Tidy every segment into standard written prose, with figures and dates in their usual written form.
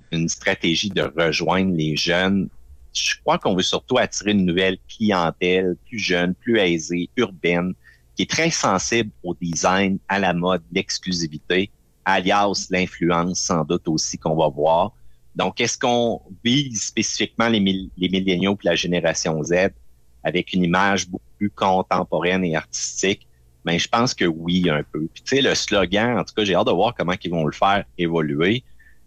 une stratégie de rejoindre les jeunes. Je crois qu'on veut surtout attirer une nouvelle clientèle plus jeune, plus aisée, urbaine, qui est très sensible au design, à la mode, l'exclusivité, alias l'influence, sans doute aussi qu'on va voir. Donc, est-ce qu'on vise spécifiquement les milléniaux et la génération Z avec une image beaucoup plus contemporaine et artistique? Ben, je pense que oui, un peu. Puis, tu sais, le slogan, en tout cas, j'ai hâte de voir comment ils vont le faire évoluer.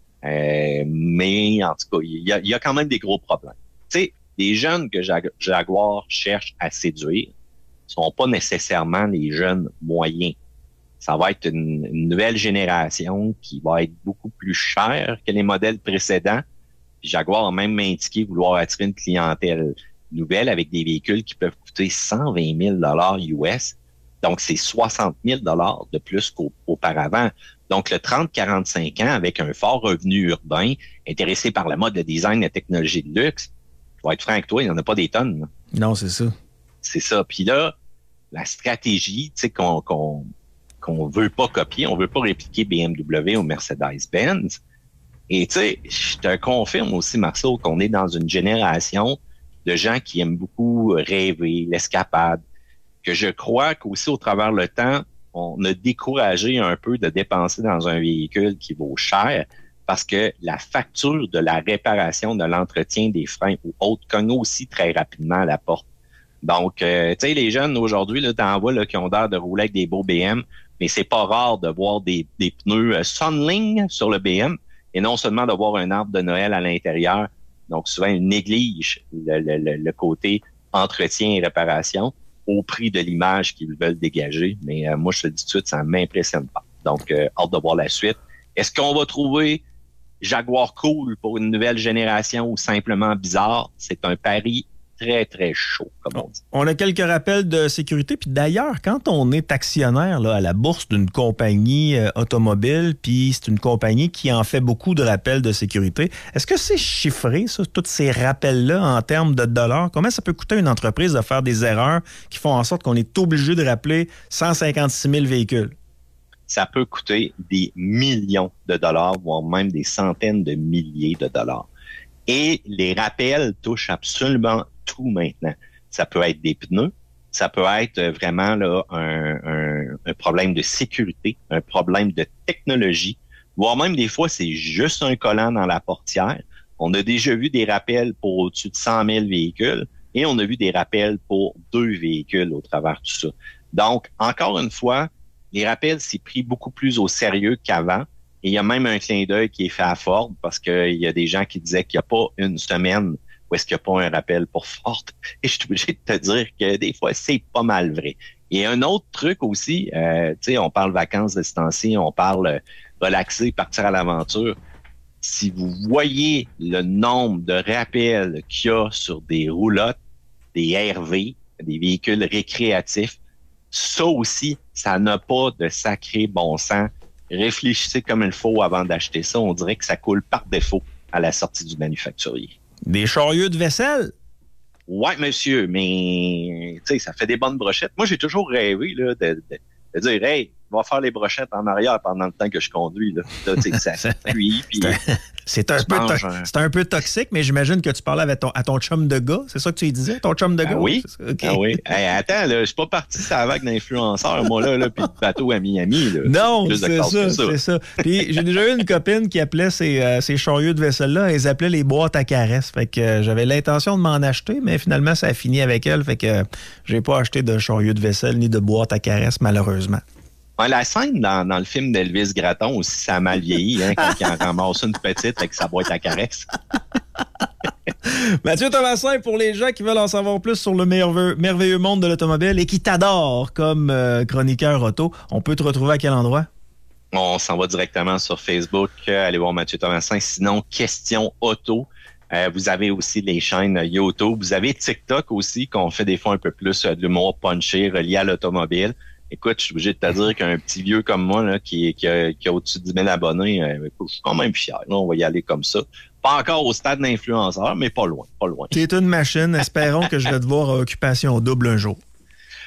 Mais, en tout cas, il y a quand même des gros problèmes. Tu sais, les jeunes que Jaguar cherche à séduire sont pas nécessairement les jeunes moyens. Ça va être une nouvelle génération qui va être beaucoup plus chère que les modèles précédents. Puis Jaguar a même indiqué vouloir attirer une clientèle nouvelle avec des véhicules qui peuvent coûter 120 000 US. Donc, c'est 60 000 de plus qu'auparavant. Donc, le 30-45 ans, avec un fort revenu urbain, intéressé par la mode, le design, la technologie de luxe, je vais être franc avec toi, il n'y en a pas des tonnes. Là. Non, c'est ça. C'est ça. Puis là, la stratégie, tu sais, qu'on veut pas copier, on veut pas répliquer BMW ou Mercedes-Benz. Et tu sais, je te confirme aussi, Marceau, qu'on est dans une génération de gens qui aiment beaucoup rêver, l'escapade, que je crois qu'aussi au travers le temps, on a découragé un peu de dépenser dans un véhicule qui vaut cher parce que la facture de la réparation, de l'entretien des freins ou autres cogne aussi très rapidement à la porte. Donc, tu sais, les jeunes aujourd'hui, là, t'en vois là, qui ont l'air de rouler avec des beaux BM, mais c'est pas rare de voir des pneus Sunling sur le BM et non seulement de voir un arbre de Noël à l'intérieur. Donc, souvent, ils négligent le côté entretien et réparation au prix de l'image qu'ils veulent dégager. Mais moi, je te le dis tout de suite, ça m'impressionne pas. Donc, hâte de voir la suite. Est-ce qu'on va trouver Jaguar cool pour une nouvelle génération ou simplement bizarre? C'est un pari très, très chaud, comme on dit. On a quelques rappels de sécurité. Puis d'ailleurs, quand on est actionnaire là, à la bourse d'une compagnie automobile, puis c'est une compagnie qui en fait beaucoup de rappels de sécurité, est-ce que c'est chiffré, ça, tous ces rappels-là, en termes de dollars? Comment ça peut coûter à une entreprise de faire des erreurs qui font en sorte qu'on est obligé de rappeler 156 000 véhicules? Ça peut coûter des millions de dollars, voire même des centaines de milliers de dollars. Et les rappels touchent absolument tout maintenant. Ça peut être des pneus, ça peut être vraiment là un problème de sécurité, un problème de technologie, voire même des fois, c'est juste un collant dans la portière. On a déjà vu des rappels pour au-dessus de 100 000 véhicules et on a vu des rappels pour 2 véhicules au travers de tout ça. Donc, encore une fois, les rappels, c'est pris beaucoup plus au sérieux qu'avant. Et il y a même un clin d'œil qui est fait à Ford parce qu'il y a des gens qui disaient qu'il n'y a pas une semaine où est-ce qu'il n'y a pas un rappel pour Ford. Et je suis obligé de te dire que des fois, c'est pas mal vrai. Et un autre truc aussi, tu sais, on parle vacances de ce temps-ci, on parle relaxer, partir à l'aventure. Si vous voyez le nombre de rappels qu'il y a sur des roulottes, des RV, des véhicules récréatifs, ça aussi, ça n'a pas de sacré bon sens. Réfléchissez comme il faut avant d'acheter ça. On dirait que ça coule par défaut à la sortie du manufacturier. Des chariots de vaisselle? Ouais, monsieur, mais tu sais, ça fait des bonnes brochettes. Moi, j'ai toujours rêvé là, de dire, hey, va faire les brochettes en arrière pendant le temps que je conduis. Là, tu sais, ça cuit. Puis c'est un peu toxique, mais j'imagine que tu parlais à ton chum de gars. C'est ça que tu lui disais, ton chum de gars? Oui. Okay. Ah oui. Hey, attends, là, je suis pas parti sur la vague d'influenceurs, moi, là puis de bateau à Miami. Là. Non, c'est ça. Puis j'ai déjà eu une copine qui appelait ces chariots de vaisselle-là, elle appelait les boîtes à caresses. Fait que j'avais l'intention de m'en acheter, mais finalement, ça a fini avec elle. Fait que j'ai pas acheté de chariots de vaisselle ni de boîte à caresses, malheureusement. La scène dans le film d'Elvis Gratton aussi, ça a mal vieilli, hein, quand il en ramasse une petite avec sa boîte à caresses. Mathieu Thomasin, pour les gens qui veulent en savoir plus sur le merveilleux monde de l'automobile et qui t'adorent comme chroniqueur auto, on peut te retrouver à quel endroit? On s'en va directement sur Facebook. Allez voir Mathieu Thomasin. Sinon, Question Auto. Vous avez aussi les chaînes YouTube. Vous avez TikTok aussi, qu'on fait des fois un peu plus de l'humour punché relié à l'automobile. Écoute, je suis obligé de te dire qu'un petit vieux comme moi là, qui a au-dessus de 10 000 abonnés, je suis quand même fier. Là, on va y aller comme ça. Pas encore au stade d'influenceur, mais pas loin. T'es une machine. Espérons que je vais te voir à Occupation Double un jour.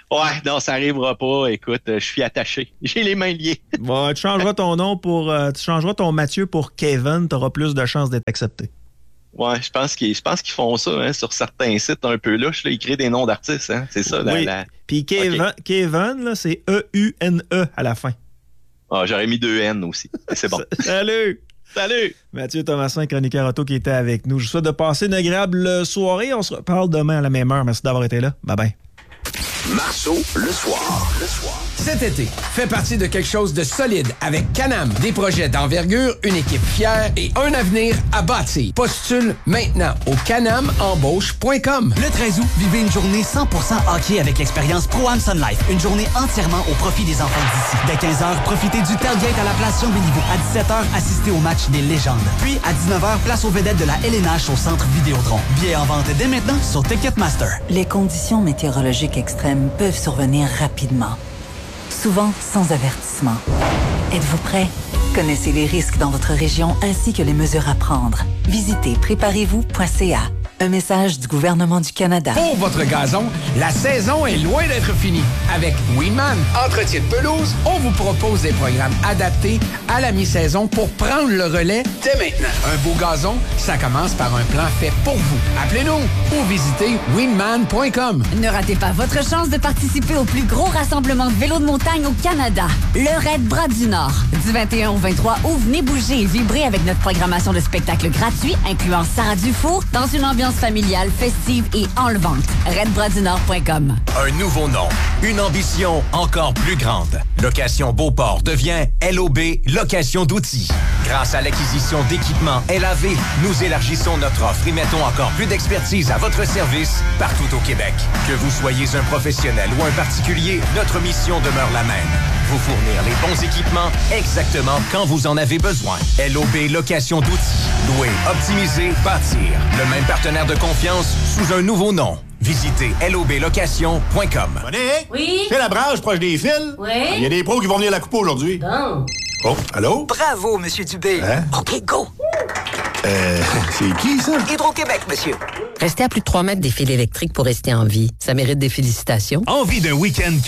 Ouais, non, ça arrivera pas. Écoute, je suis attaché. J'ai les mains liées. Bon, tu changeras ton nom tu changeras ton Mathieu pour Kevin, tu auras plus de chances d'être accepté. Ouais, je pense qu'ils font ça hein, sur certains sites un peu louches. Là, ils créent des noms d'artistes. Hein, c'est ça. Oui. Puis Kevin, là, c'est E-U-N-E à la fin. Ah, j'aurais mis 2 N aussi. C'est bon. Salut! Salut! Mathieu Thomasin, chroniqueur auto qui était avec nous. Je vous souhaite de passer une agréable soirée. On se reparle demain à la même heure. Merci d'avoir été là. Bye bye. Marceau, le soir. Cet été, fais partie de quelque chose de solide avec Can-Am. Des projets d'envergure, une équipe fière et un avenir à bâtir. Postule maintenant au canamembauche.com. Le 13 août, vivez une journée 100% hockey avec l'expérience Pro-Am Sun Life. Une journée entièrement au profit des enfants d'ici. Dès 15h, profitez du tailgate à la place Jean-Béliveau. À 17h, assistez au match des légendes. Puis, à 19h, place aux vedettes de la LNH au centre Vidéotron. Billets en vente dès maintenant sur Ticketmaster. Les conditions météorologiques extrêmes peuvent survenir rapidement, souvent sans avertissement. Êtes-vous prêt? Connaissez les risques dans votre région ainsi que les mesures à prendre. Visitez préparez-vous.ca. Un message du gouvernement du Canada. Pour votre gazon, la saison est loin d'être finie. Avec Winman, entretien de pelouse, on vous propose des programmes adaptés à la mi-saison pour prendre le relais dès maintenant. Un beau gazon, ça commence par un plan fait pour vous. Appelez-nous ou visitez winman.com. Ne ratez pas votre chance de participer au plus gros rassemblement de vélos de montagne au Canada, le Raid Bras du Nord. Du 21 au 23 août, venez bouger et vibrer avec notre programmation de spectacles gratuits, incluant Sarah Dufour, dans une ambiance familiale, festive et enlevante. RaidBrasDuNord.com. Un nouveau nom, une ambition encore plus grande. Location Beauport devient LOB Location d'outils. Grâce à l'acquisition d'équipements LAV, nous élargissons notre offre et mettons encore plus d'expertise à votre service partout au Québec. Que vous soyez un professionnel ou un particulier, notre mission demeure la même. Vous fournir les bons équipements exactement quand vous en avez besoin. LOB Location d'outils. Louer, optimiser, bâtir. Le même partenaire de confiance sous un nouveau nom. Visitez loblocation.com. Monique? Oui? C'est la branche proche des fils? Oui? Il y a des pros qui vont venir la couper aujourd'hui. Bon. Oh, allô? Bravo, Monsieur Dubé. Hein? OK, go. C'est qui, ça? Hydro-Québec, monsieur. Rester à plus de 3 mètres des fils électriques pour rester en vie. Ça mérite des félicitations. Envie d'un week-end